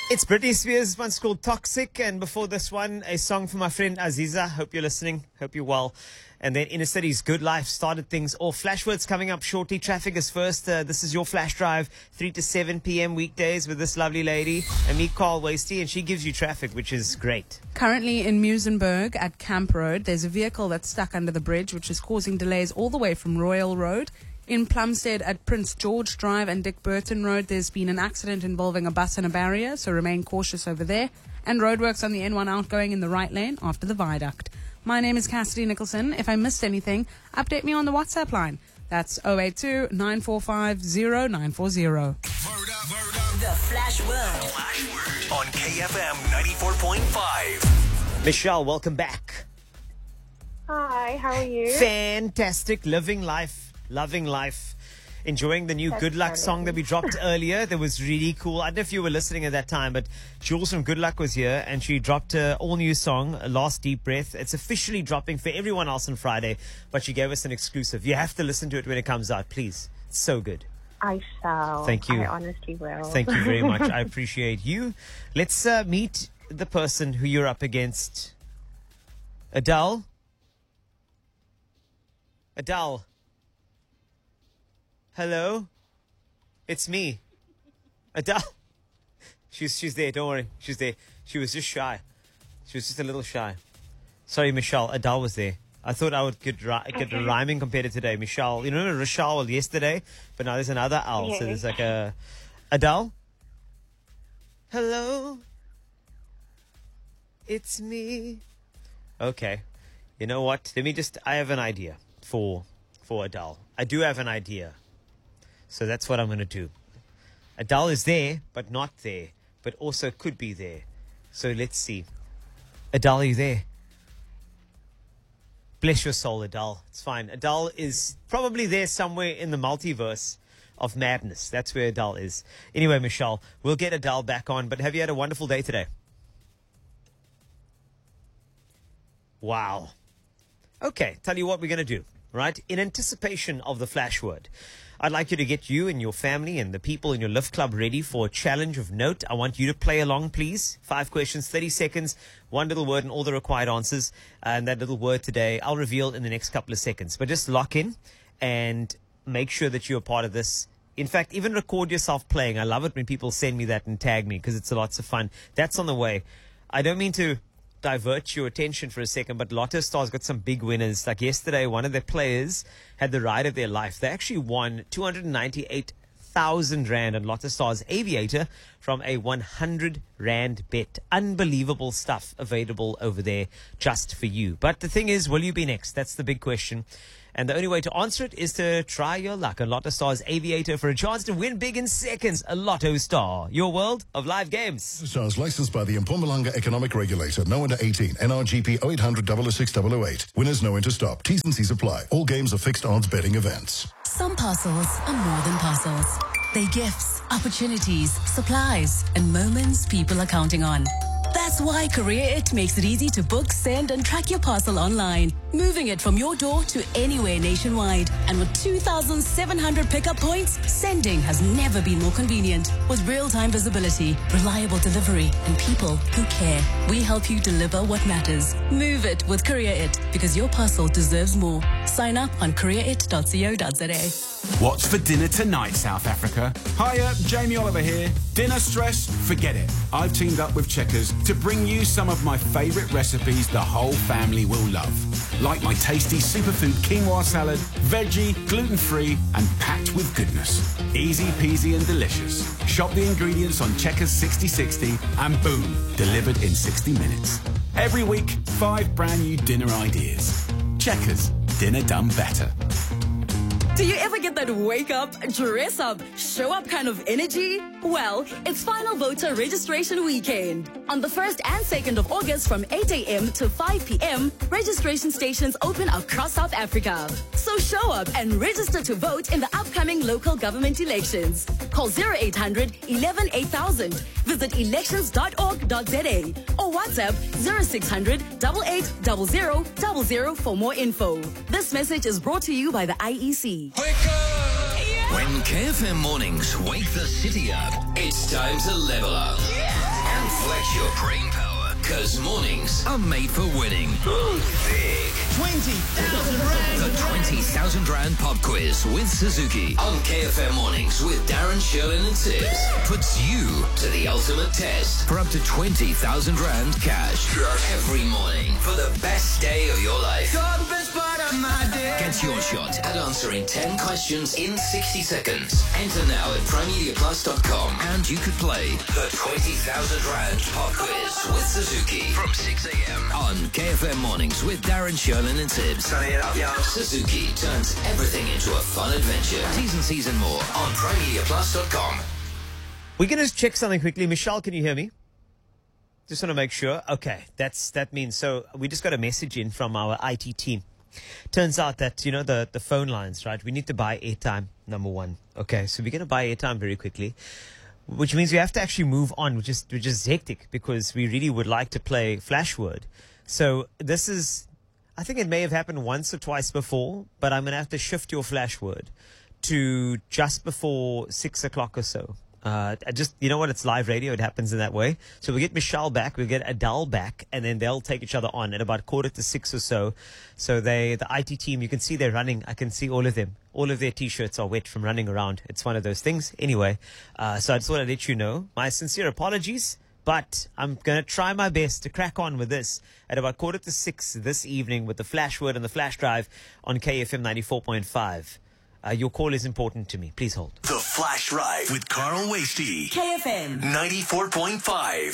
It's Britney Spears. One's called Toxic. And before this one, a song for my friend Aziza. Hope you're listening. Hope you're well. And then Inner City's Good Life started things off. Flashwords coming up shortly. Traffic is first. This is your Flash Drive, 3 to 7 p.m. weekdays with this lovely lady, Amit Carl Wasty, and she gives you traffic, which is great. Currently in Muizenberg at Camp Road, there's a vehicle that's stuck under the bridge, which is causing delays all the way from Royal Road. In Plumstead at Prince George Drive and Dick Burton Road, there's been an accident involving a bus and a barrier, so remain cautious over there. And roadworks on the N1 outgoing in the right lane after the viaduct. My name is Cassidy Nicholson. If I missed anything, update me on the WhatsApp line. That's 082 945 0940. The Flash Word. On KFM 94.5. Michelle, welcome back. Hi, how are you? Fantastic. Living life. Loving life. Enjoying the new Good Luck song that we dropped earlier. That was really cool. I don't know if you were listening at that time, but Jules from Good Luck was here and she dropped an all-new song, Last Deep Breath. It's officially dropping for everyone else on Friday, but she gave us an exclusive. You have to listen to it when it comes out, please. It's so good. I shall. Thank you. I honestly will. Thank you very much. I appreciate you. Let's meet the person who you're up against. Adele? Adele? Hello? It's me. Adele. She's there, don't worry. She's there. She was just shy. She was just a little shy. Sorry, Michelle. Adele was there. I thought I would get a rhyming compared to today. Michelle. You know Rochelle yesterday? But now there's another L. Yeah. So there's like a... Adele? Hello? It's me. Okay. You know what? I have an idea for Adele. I do have an idea. So that's what I'm going to do. Adele is there, but not there, but also could be there. So let's see. Adele, are you there? Bless your soul, Adele. It's fine. Adele is probably there somewhere in the multiverse of madness. That's where Adele is. Anyway, Michelle, we'll get Adele back on, but have you had a wonderful day today? Wow. Okay, tell you what we're going to do, right? In anticipation of the flash word, I'd like you to get you and your family and the people in your Lift Club ready for a challenge of note. I want you to play along, please. 5 questions, 30 seconds, one little word and all the required answers. And that little word today, I'll reveal in the next couple of seconds. But just lock in and make sure that you're a part of this. In fact, even record yourself playing. I love it when people send me that and tag me because it's lots of fun. That's on the way. I don't mean to divert your attention for a second, but Lotto Star's got some big winners. Like yesterday, one of their players had the ride of their life. They actually won 298,000 Rand on Lotto Star's Aviator from a 100 Rand bet. Unbelievable stuff available over there just for you. But the thing is, will you be next? That's the big question. And the only way to answer it is to try your luck on Lotto Star's Aviator for a chance to win big in seconds. A Lotto Star, your world of live games. Stars licensed by the Mpumalanga Economic Regulator. No under 18. NRGP 0800 006 008. Winners know when to stop. T's and C's apply. All games are fixed odds betting events. Some parcels are more than parcels. They're gifts, opportunities, supplies, and moments people are counting on. That's why CourierIt makes it easy to book, send, and track your parcel online, moving it from your door to anywhere nationwide. And with 2,700 pickup points, sending has never been more convenient. With real-time visibility, reliable delivery, and people who care, we help you deliver what matters. Move it with CourierIt, because your parcel deserves more. Sign up on courierit.co.za. What's for dinner tonight, South Africa? Hiya, Jamie Oliver here. Dinner stress? Forget it. I've teamed up with Checkers to bring you some of my favourite recipes the whole family will love. Like my tasty superfood quinoa salad, veggie, gluten-free and packed with goodness. Easy peasy and delicious. Shop the ingredients on Checkers 6060 and boom, delivered in 60 minutes. Every week, 5 brand new dinner ideas. Checkers, dinner done better. Do you ever get that wake up, dress up, show up kind of energy? Well, it's Final Voter Registration Weekend. On the 1st and 2nd of August from 8 a.m. to 5 p.m., registration stations open across South Africa. So show up and register to vote in the upcoming local government elections. Call 0800 11 8000. Visit elections.org.za or WhatsApp 0600 8800 00 for more info. This message is brought to you by the IEC. When KFM mornings wake the city up, it's time to level up. Flex your brain power, because mornings are made for winning. Big. 20,000 Rand. The 20,000 Rand Pop Quiz with Suzuki on KFM Mornings with Darren, Sherlin and Tibbs puts you to the ultimate test for up to 20,000 Rand cash every morning for the best day of your life. Get your shot at answering 10 questions in 60 seconds. Enter now at primemediaplus.com and you could play the 20,000 Rand Pop Quiz with Suzuki from 6 a.m. on KFM Mornings with Darren, Sherlin and Tibbs. Suzuki turns everything into a fun adventure. T's and C's and more on primemediaplus.com. We're going to check something quickly. Michelle, can you hear me? Just want to make sure. Okay, that means so we just got a message in from our IT team. Turns out that, the phone lines, right? We need to buy airtime, number one. Okay, so we're going to buy airtime very quickly, which means we have to actually move on, which is hectic because we really would like to play Flashword. So this is, I think it may have happened once or twice before, but I'm going to have to shift your Flashword to just before 6 o'clock or so. You know what? It's live radio. It happens in that way. So we get Michelle back, we get Adele back, and then they'll take each other on at about 5:45 or so. So the IT team, you can see they're running. I can see all of them. All of their T-shirts are wet from running around. It's one of those things. Anyway, so I just want to let you know my sincere apologies, but I'm going to try my best to crack on with this at about 5:45 this evening with the Flashword and the Flash Drive on KFM 94.5. Your call is important to me. Please hold. The Flash Drive with Carl Wasty. KFM 94.5.